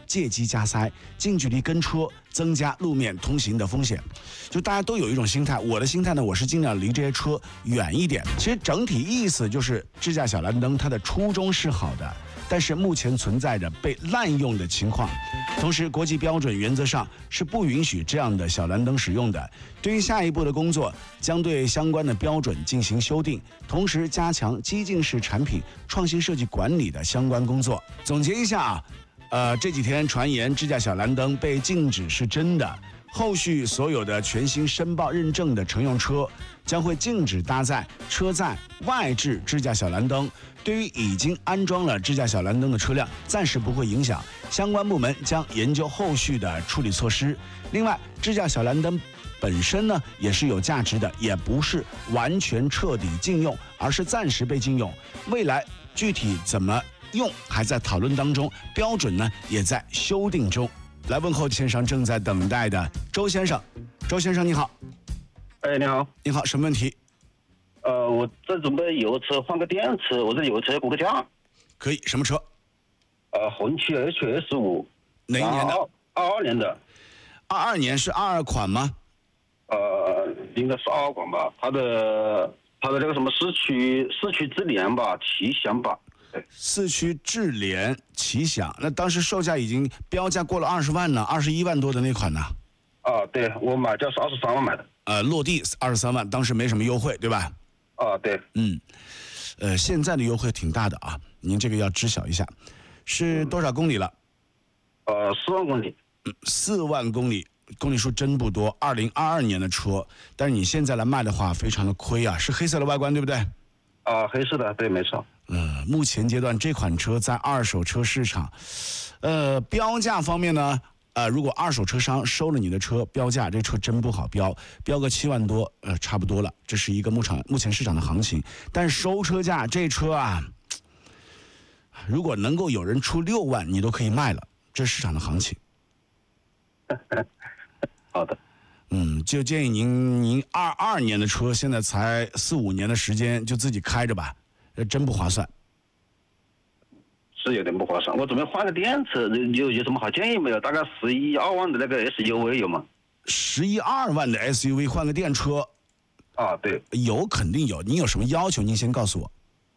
借机加塞，近距离跟车，增加路面通行的风险。就大家都有一种心态，我的心态呢，我是尽量离这些车远一点。其实整体意思就是智驾小蓝灯它的初衷是好的，但是目前存在着被滥用的情况。同时，国际标准原则上是不允许这样的小蓝灯使用的。对于下一步的工作，将对相关的标准进行修订，同时加强激进式产品创新设计管理的相关工作。总结一下啊，这几天传言智驾小蓝灯被禁止是真的。后续所有的全新申报认证的乘用车将会禁止搭载车载外置智驾小蓝灯。对于已经安装了智驾小蓝灯的车辆，暂时不会影响。相关部门将研究后续的处理措施。另外，智驾小蓝灯本身呢也是有价值的，也不是完全彻底禁用，而是暂时被禁用。未来具体怎么用还在讨论当中，标准呢也在修订中。来问候线上正在等待的周先生，周先生你好。 哎，你好。 你好，什么问题？ 我这准备油车换个电池，我这油车过个价。 可以，什么车？ 红旗 HS5。 哪一年的 ？22年的。 22年是22款吗？ 应该是22款吧。它的那个什么四驱智联吧，奇享吧。 四驱智联奇享，那当时售价已经标价过了20万呢，21万多的那款呢？ 对，我买价是23万买的。 落地23万，当时没什么优惠，对吧？ 对。 现在的优惠挺大的啊，您这个要知晓一下。是多少公里了 ？4万公里。 4万公里，公里数真不多。2022年的车，但是你现在来卖的话，非常的亏啊。是黑色的外观，对不对？ 黑色的，对，没错。 目前阶段这款车在二手车市场，标价方面呢，如果二手车商收了你的车标价，这车真不好标，标个7万多，差不多了。这是一个目前市场的行情。但是收车价这车啊，如果能够有人出6万，你都可以卖了，这是市场的行情。 好的。 就建议您22年的车，现在才4、5年的时间，就自己开着吧，真不划算。 是有点不划算。我准备换个电池，有什么好建议没有？大概11、2万的那个 SUV 有吗 ？11、2万的 SUV 换个电车？ 对。 有，肯定有。您有什么要求？您先告诉我。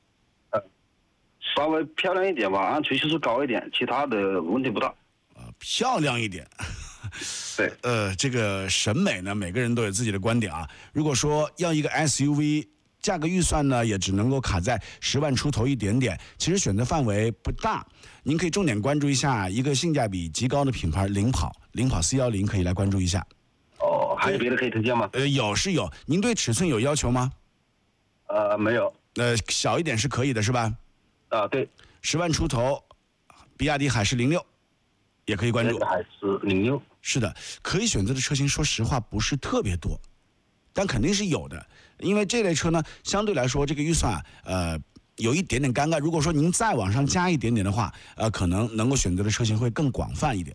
稍微漂亮一点吧，安全系数高一点，其他的问题不大。 漂亮一点。 对。 这个审美呢，每个人都有自己的观点啊。如果说要一个 SUV，价格预算呢也只能够卡在10万出头一点点，其实选择范围不大。您可以重点关注一下一个性价比极高的品牌领跑410，可以来关注一下。 还有别的可以推荐吗？ 是有。您对尺寸有要求吗？ 没有。 小一点是可以的，是吧？ 对。 10万出头，比亚迪海狮06也可以关注。 海狮06。 是的，可以选择的车型，说实话不是特别多，但肯定是有的。因为这类车呢，相对来说这个预算有一点点尴尬。如果说您再往上加一点点的话，可能能够选择的车型会更广泛一点。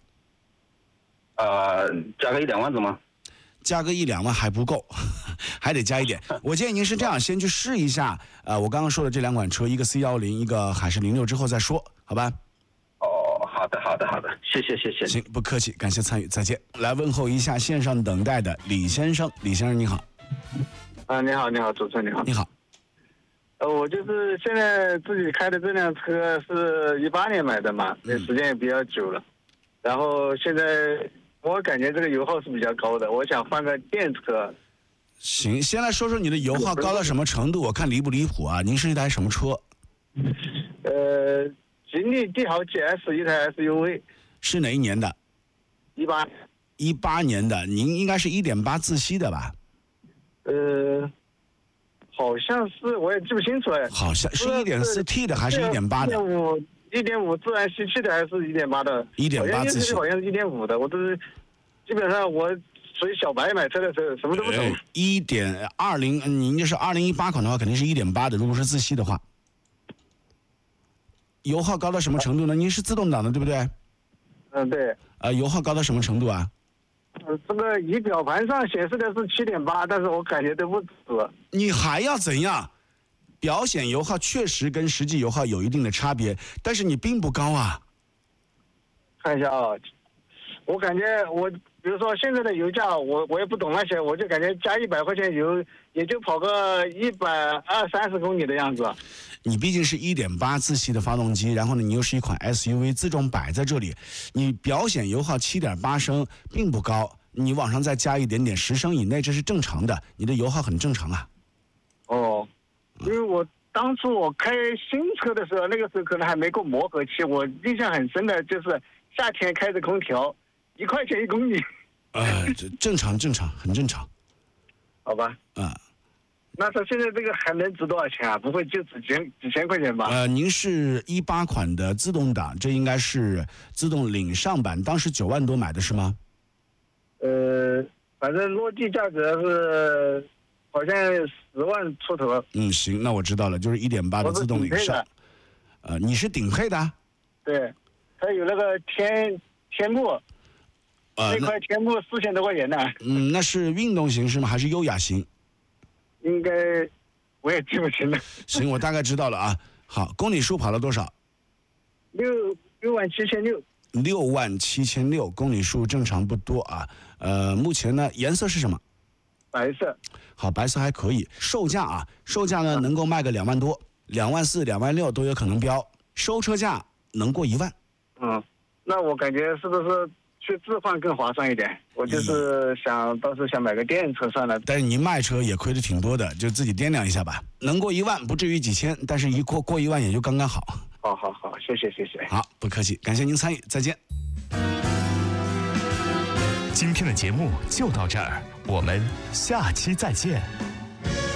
加个1、2万怎么？ 加个1、2万还不够，还得加一点。我建议您是这样，先去试一下我刚刚说的这2款车，一个 C10，一个海狮06之后再说，好吧？ 好的，谢谢。 行，不客气，感谢参与，再见。来问候一下线上等待的李先生，李先生你好。 你好，主持人你好。 你好。 我就是现在自己开的这辆车是18年买的嘛，那时间也比较久了。然后现在我感觉这个油耗是比较高的，我想换个电车。 行，先来说说你的油耗高到什么程度，我看离不离谱啊？您是一台什么车？ 吉利帝豪 GS 一台 SUV。 是哪一年的？18年的，您应该是1.8自吸的吧？ 好像是，我也记不清楚了。 好像是1.4T 的还是1.8的 ？1.5自然吸气的还是1.8的 ？1.8自吸。 好像是1.5的，我都是基本上我属于小白买车的时候什么都不懂。 1.20，您就是2018款的话，肯定是1.8的。如果是自吸的话，油耗高到什么程度呢？您是自动挡的，对不对？ 对。 油耗高到什么程度啊？ 这个仪表盘上显示的是7.8，但是我感觉都不止。 你还要怎样？表显油耗确实跟实际油耗有一定的差别，但是你并不高啊。 看一下啊，我感觉比如说现在的油价，我也不懂那些，我就感觉加100块钱油也就跑个120-130公里的样子。 你毕竟是1.8自吸的发动机，然后呢，你又是一款 SUV， 自重摆在这里，你表显油耗7.8升并不高，你往上再加一点点10升以内，这是正常的，你的油耗很正常啊。 哦，因为我当初我开新车的时候，那个时候可能还没过磨合期，我印象很深的就是夏天开着空调，1块钱1公里。 正常，很正常。 好吧。那它现在这个还能值多少钱啊？不会就几千块钱吧？ 您是18款的自动挡，这应该是自动领上版，当时9万多买的是吗？ 反正落地价格是好像10万出头。 行，那我知道了，就是1.8的自动领上。你是顶配的？ 对，它有那个天幕，那块天幕4000多块钱呢。 那是运动型是吗？还是优雅型？ 应该我也记不清了。 行，我大概知道了啊。好，公里数跑了多少 ？67600。 67600，公里数正常不多啊。目前呢，颜色是什么？ 白色。 好，白色还可以。售价呢能够卖个2万多，2万4、2万6都有可能标。收车价能过1万。 那我感觉是不是去置换更划算一点？我就是倒是想买个电车算了。 但是你卖车也亏得挺多的，就自己掂量一下吧。能过1万不至于几千，但是过1万也就刚刚好。 好，谢谢。 好，不客气，感谢您参与，再见。 今天的节目就到这儿，我们下期再见。